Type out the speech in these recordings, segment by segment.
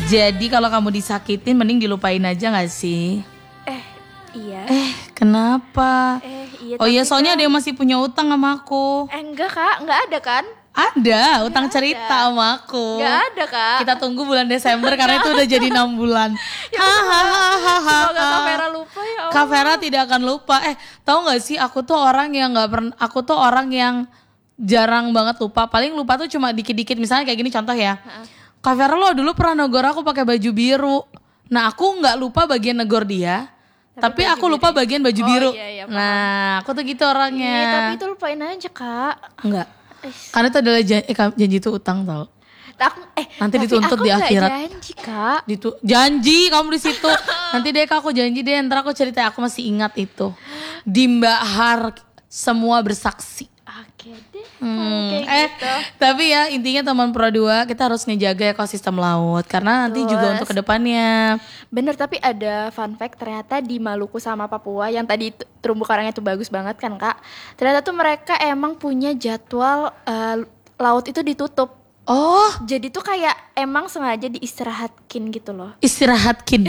Jadi kalau kamu disakitin mending dilupain aja gak sih? Iya. Kenapa? Iya. Oh iya, soalnya ada yang masih punya utang sama aku. Enggak kak, enggak ada kan? Ada, utang cerita sama aku. Enggak ada kak. Kita tunggu bulan Desember karena itu udah jadi 6 bulan. Semoga Kak Vera lupa ya Allah. Kak Vera tidak akan lupa. Tahu nggak sih, aku tuh orang yang nggak pernah. Aku tuh orang yang jarang banget lupa. Paling lupa tuh cuma dikit-dikit. Misalnya kayak gini contoh ya. Kak Vera lo dulu pernah negor aku pakai baju biru. Nah aku nggak lupa bagian negor dia. Tapi aku lupa bagian baju biru. Iya, nah aku tuh gitu orangnya. Iya, tapi itu lupain aja kak. Enggak. Karena itu adalah janji itu utang tau. Nanti dituntut di akhirat. Aku janji kak. Janji kamu di situ. Nanti deh kak, aku janji deh. Ntar aku cerita, aku masih ingat itu. Di Mbak Har semua bersaksi. Oke deh. Gitu. Tapi ya intinya teman Pro 2 kita harus ngejaga ekosistem laut karena nanti juga untuk kedepannya. Bener, tapi ada fun fact ternyata di Maluku sama Papua yang tadi terumbu karangnya tuh bagus banget kan kak. Ternyata tuh mereka emang punya jadwal laut itu ditutup. Oh, jadi tuh kayak emang sengaja diistirahatkin gitu loh. Istirahatkin.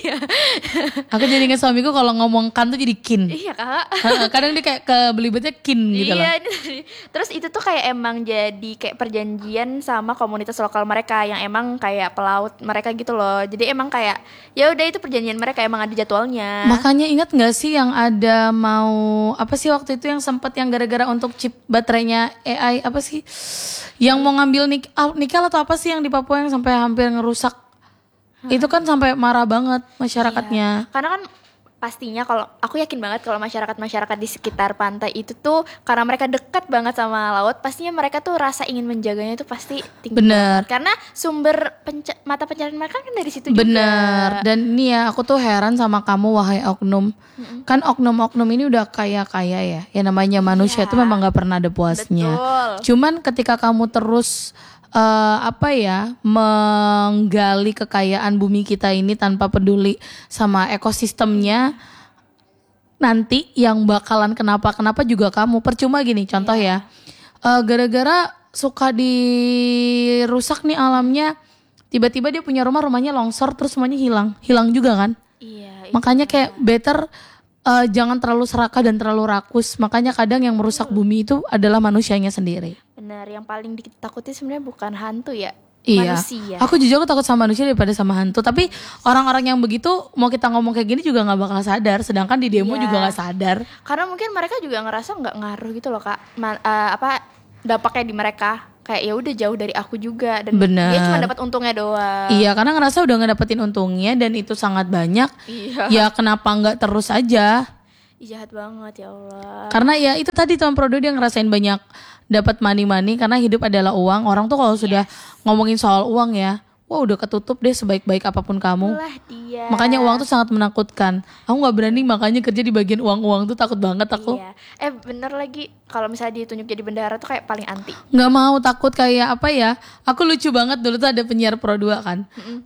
Aku jadi ingat suamiku kalau ngomong kan tuh jadi kin. Iya kak. Kadang dia kayak kebelibetnya kin gitu loh. Iya. Terus itu tuh kayak emang jadi kayak perjanjian sama komunitas lokal mereka yang emang kayak pelaut mereka gitu loh. Jadi emang kayak ya udah itu perjanjian mereka, emang ada jadwalnya. Makanya ingat nggak sih yang ada mau apa sih waktu itu yang sempat yang gara-gara untuk chip baterainya AI apa sih? Yang mau ngambil nikel atau apa sih yang di Papua yang sampai hampir ngerusak. Itu kan sampai marah banget masyarakatnya. Iya. Karena kan pastinya kalau aku yakin banget kalau masyarakat di sekitar pantai itu tuh karena mereka dekat banget sama laut, pastinya mereka tuh rasa ingin menjaganya itu pasti tinggi. Bener. Banget. Karena sumber mata pencarian mereka kan dari situ juga. Bener. Dan ini ya aku tuh heran sama kamu wahai oknum. Kan oknum-oknum ini udah kaya ya. Ya namanya manusia itu memang gak pernah ada puasnya. Betul. Cuman ketika kamu terus menggali kekayaan bumi kita ini tanpa peduli sama ekosistemnya, nanti yang bakalan kenapa juga kamu. Percuma gini contoh ya, gara-gara suka dirusak nih alamnya, tiba-tiba dia punya rumahnya longsor terus semuanya hilang juga kan. Iya. Makanya kayak better jangan terlalu serakah dan terlalu rakus. Makanya kadang yang merusak bumi itu adalah manusianya sendiri. Benar, yang paling ditakuti sebenarnya bukan hantu ya, iya. manusia. Aku jujur aku takut sama manusia daripada sama hantu. Tapi orang-orang yang begitu mau kita ngomong kayak gini juga nggak bakal sadar. Sedangkan di demo juga nggak sadar. Karena mungkin mereka juga ngerasa nggak ngaruh gitu loh kak. Dampaknya di mereka kayak ya udah jauh dari aku juga dan dia cuma dapat untungnya doang. Iya, karena ngerasa udah ngedapetin untungnya dan itu sangat banyak. Iya. Ya kenapa nggak terus aja? Jahat banget ya Allah. Karena ya itu tadi Tuan Prodo dia ngerasain banyak dapat money karena hidup adalah uang. Orang tuh kalau sudah ngomongin soal uang ya, wah udah ketutup deh sebaik-baik apapun kamu. Dia. Makanya uang tuh sangat menakutkan. Aku nggak berani makanya kerja di bagian uang tuh, takut banget aku. Iya. Bener lagi kalau misalnya ditunjuk jadi bendahara tuh kayak paling anti. Nggak mau, takut kayak apa ya? Aku lucu banget dulu tuh ada penyiar Pro 2 kan.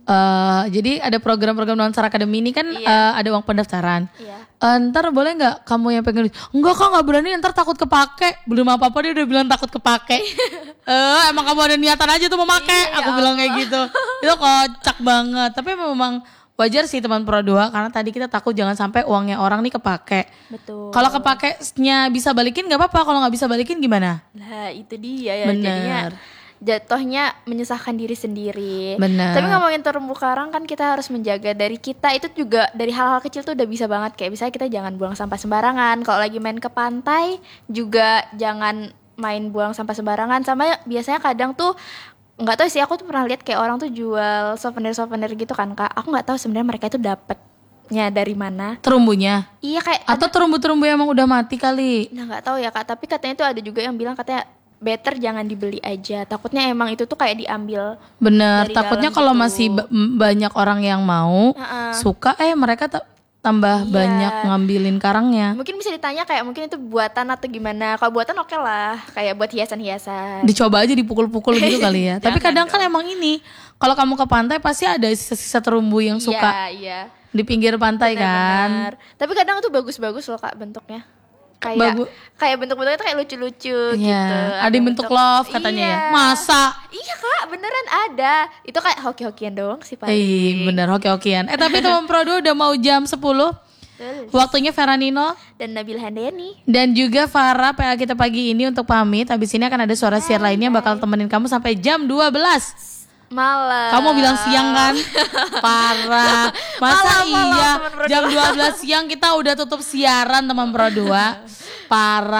Jadi ada program-program Nuansa Academy ini kan ada uang pendaftaran. Iya. Ntar boleh nggak kamu yang pengen? Enggak kak, nggak berani, ntar takut kepake. Belum apa-apa dia udah bilang takut kepake. Emang kamu ada niatan aja tuh mau make. Aku bilang kayak gitu. Itu kocak banget. Tapi memang wajar sih teman Pro 2 karena tadi kita takut jangan sampai uangnya orang nih kepake. Betul. Kalau kepakenya bisa balikin nggak apa-apa. Kalau nggak bisa balikin gimana? Nah itu dia ya. Bener. Jadinya jatuhnya menyusahkan diri sendiri. Bener. Tapi ngomongin terumbu karang kan kita harus menjaga dari kita itu juga dari hal-hal kecil tuh udah bisa banget. Kayak misalnya kita jangan buang sampah sembarangan. Kalau lagi main ke pantai juga jangan main buang sampah sembarangan. Sama biasanya kadang tuh nggak tahu sih, aku tuh pernah lihat kayak orang tuh jual souvenir gitu kan kak. Aku nggak tahu sebenarnya mereka itu dapetnya dari mana Terumbunya? Iya kayak atau terumbu-terumbu yang emang udah mati kali. Nah nggak tahu ya kak, tapi katanya tuh ada juga yang bilang katanya better jangan dibeli aja, takutnya emang itu tuh kayak diambil. Bener, takutnya kalau gitu. masih banyak orang yang mau suka mereka tambah banyak ngambilin karangnya. Mungkin bisa ditanya kayak mungkin itu buatan atau gimana. Kalau buatan oke lah, kayak buat hiasan-hiasan. Dicoba aja dipukul-pukul gitu kali ya. Tapi kadang kan emang ini, kalau kamu ke pantai pasti ada sisa-sisa terumbu yang suka Iya. di pinggir pantai. Bener, kan. Tapi kadang itu bagus-bagus loh kak bentuknya. kayak bentuk-bentuknya tuh kayak lucu-lucu gitu. Iya, ada yang bentuk love katanya ya. Masa? Iya Kak, beneran ada. Itu kayak hoki-hokian doang sih paling. Bener hoki-hokian. Tapi teman Pro 2 udah mau jam 10. Waktunya Feranino dan Nabil Handayani dan juga Farah PA kita pagi ini untuk pamit. Habis ini akan ada suara siar lainnya bakal temenin kamu sampai jam 12 malam. Kamu bilang siang kan? Parah. Masa malam, iya jam 12 siang kita udah tutup siaran teman Pro 2. Parah.